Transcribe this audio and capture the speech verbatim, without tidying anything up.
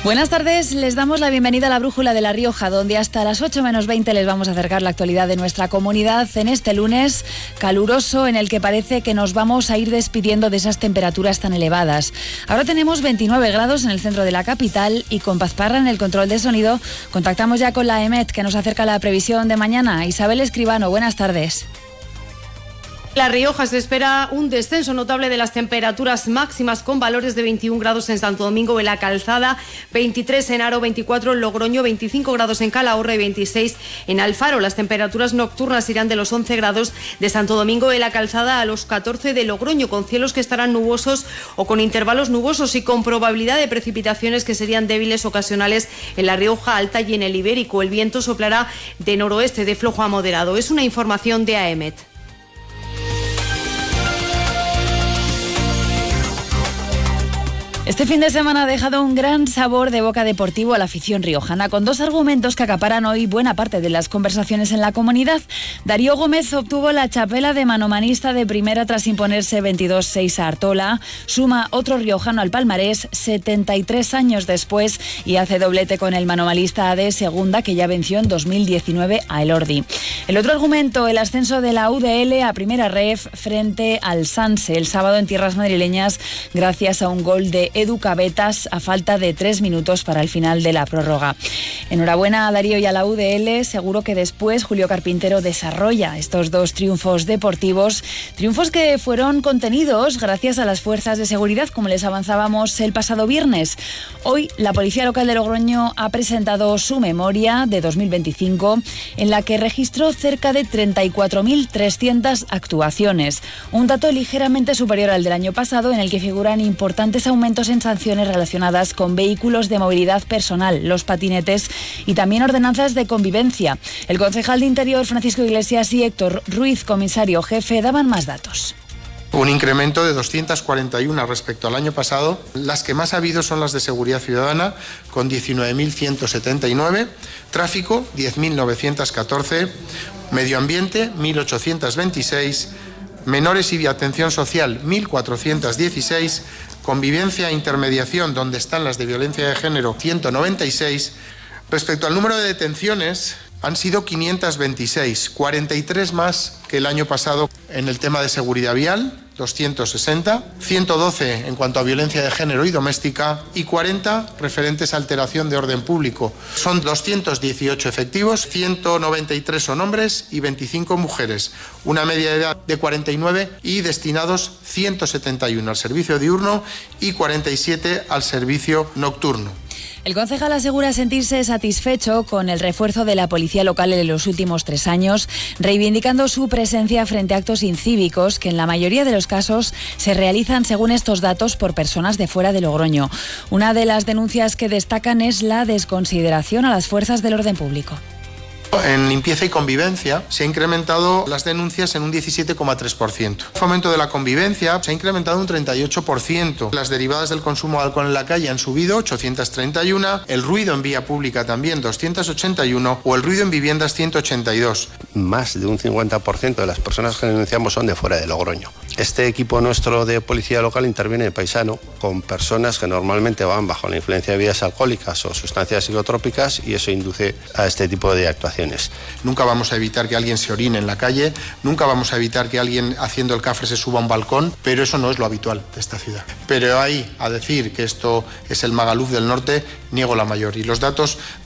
Buenas tardes, les damos la bienvenida a la Brújula de La Rioja, donde hasta las ocho menos veinte les vamos a acercar la actualidad de nuestra comunidad en este lunes caluroso en el que parece que nos vamos a ir despidiendo de esas temperaturas tan elevadas. Ahora tenemos veintinueve grados en el centro de la capital y con Paz Parra en el control de sonido contactamos ya con la EMET que nos acerca la previsión de mañana. Isabel Escribano, buenas tardes. La Rioja se espera un descenso notable de las temperaturas máximas con valores de veintiún grados en Santo Domingo de la Calzada, veintitrés en Haro, veinticuatro en Logroño, veinticinco grados en Calahorra y veintiséis en Alfaro. Las temperaturas nocturnas irán de los once grados de Santo Domingo de la Calzada a los catorce de Logroño, con cielos que estarán nubosos o con intervalos nubosos y con probabilidad de precipitaciones que serían débiles ocasionales en la Rioja Alta y en el Ibérico. El viento soplará de noroeste de flojo a moderado. Es una información de AEMET. Este fin de semana ha dejado un gran sabor de boca deportivo a la afición riojana, con dos argumentos que acaparan hoy buena parte de las conversaciones en la comunidad. Darío Gómez obtuvo la chapela de manomanista de primera tras imponerse veintidós seis a Artola. Suma otro riojano al palmarés setenta y tres años después y hace doblete con el manomanista de segunda que ya venció en dos mil diecinueve a Elordi. El otro argumento, el ascenso de la U D L a primera ref frente al Sanse el sábado en tierras madrileñas gracias a un gol de Edu Cabetas a falta de tres minutos para el final de la prórroga. Enhorabuena a Darío y a la U D L, seguro que después Julio Carpintero desarrolla estos dos triunfos deportivos, triunfos que fueron contenidos gracias a las fuerzas de seguridad, como les avanzábamos el pasado viernes. Hoy la Policía Local de Logroño ha presentado su memoria de dos mil veinticinco, en la que registró cerca de treinta y cuatro mil trescientas actuaciones, un dato ligeramente superior al del año pasado, en el que figuran importantes aumentos en sanciones relacionadas con vehículos de movilidad personal, los patinetes y también ordenanzas de convivencia. El concejal de Interior, Francisco Iglesias, y Héctor Ruiz, comisario jefe, daban más datos. Un incremento de doscientas cuarenta y una respecto al año pasado. Las que más ha habido son las de seguridad ciudadana, con diecinueve mil ciento setenta y nueve, tráfico, diez mil novecientos catorce, medio ambiente, mil ochocientos veintiséis, menores y de atención social, mil cuatrocientos dieciséis, convivencia e intermediación, donde están las de violencia de género, ciento noventa y seis. Respecto al número de detenciones, han sido quinientos veintiséis, cuarenta y tres más que el año pasado en el tema de seguridad vial, doscientos sesenta, ciento doce en cuanto a violencia de género y doméstica y cuarenta referentes a alteración de orden público. Son doscientos dieciocho efectivos, ciento noventa y tres son hombres y veinticinco mujeres, una media de edad de cuarenta y nueve y destinados ciento setenta y uno al servicio diurno y cuarenta y siete al servicio nocturno. El concejal asegura sentirse satisfecho con el refuerzo de la policía local en los últimos tres años, reivindicando su presencia frente a actos incívicos que en la mayoría de los casos se realizan, según estos datos, por personas de fuera de Logroño. Una de las denuncias que destacan es la desconsideración a las fuerzas del orden público. En limpieza y convivencia se ha incrementado las denuncias en un diecisiete coma tres por ciento. El fomento de la convivencia se ha incrementado un treinta y ocho por ciento. Las derivadas del consumo de alcohol en la calle han subido ochocientos treinta y uno, el ruido en vía pública también doscientos ochenta y uno o el ruido en viviendas ciento ochenta y dos. Más de un cincuenta por ciento de las personas que denunciamos son de fuera de Logroño. Este equipo nuestro de policía local interviene en paisano con personas que normalmente van bajo la influencia de bebidas alcohólicas o sustancias psicotrópicas y eso induce a este tipo de actuaciones. Nunca vamos a evitar que alguien se orine en la calle, nunca vamos a evitar que alguien haciendo el cafre se suba a un balcón, pero eso no es lo habitual de esta ciudad. Pero ahí, a decir que esto es el Magaluf del norte, niego la mayor. Y los datos